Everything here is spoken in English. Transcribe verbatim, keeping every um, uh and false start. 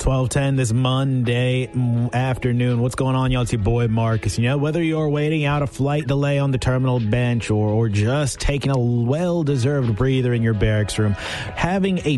twelve ten this Monday afternoon. What's going on, y'all? It's your boy Marcus. You know, whether you're waiting out a flight delay on the terminal bench or, or just taking a well-deserved breather in your barracks room, having a